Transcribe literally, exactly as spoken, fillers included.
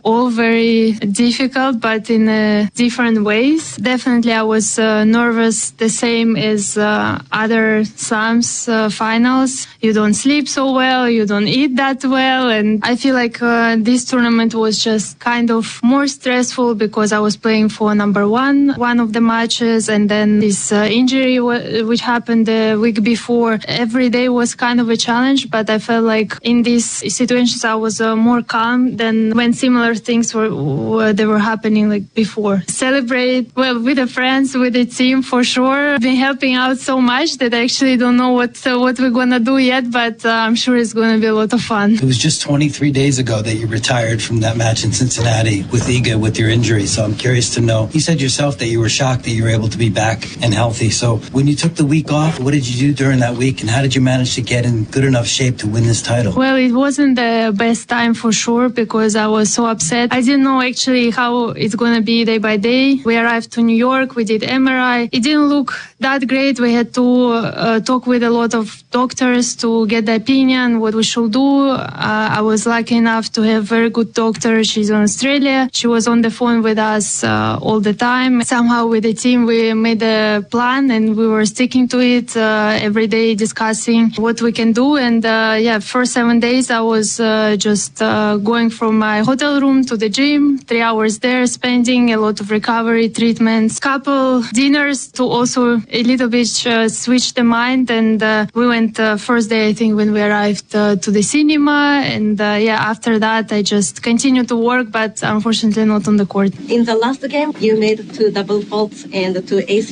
all very difficult, but in uh, different ways. Definitely, I was uh, nervous, the same as uh, other slams uh, finals. You don't sleep so well, you don't eat that well, and I feel like uh, this tournament was just kind of more stressful because I was playing for number one, one of the matches, and then this uh, injury w- which happened the week before. Every day was kind of a challenge, but I felt like in these situations I was uh, more calm than when similar things were, were they were happening like before. Celebrate well with the friends, with the team for sure. Been helping out so much that I actually don't know what uh, what we're gonna do yet, but uh, I'm sure it's gonna be a lot of fun. It was just twenty-three days ago that you retired from that match in Cincinnati with Iga with your injury. So I'm curious to know. You said yourself that you were shocked that you were able to be back and healthy. So when you took the week off, what did you do during that week, and how did you manage to get in good enough shape to win this title? Well, it wasn't the best time for sure because I was so upset. I didn't know actually how it's going to be day by day. We arrived to New York. We did M R I. It didn't look that great. We had to uh, talk with a lot of doctors to get the opinion, what we should do. Uh, I was lucky enough to have a very good doctor. She's in Australia. She was on the phone with us uh, all the time. Somehow with the team, we made a plan and we were sticking to it uh, every day, discussing what we can do. And uh, yeah, first seven days I was uh, just uh, going from my hotel room to the gym, three hours there, spending a lot of recovery treatments, couple dinners to also a little bit uh, switch the mind. And uh, we went uh, first day, I think, when we arrived uh, to the cinema. And uh, yeah, after that, I just continued to work, but unfortunately not on the court. In the last game, you made two double faults and two ace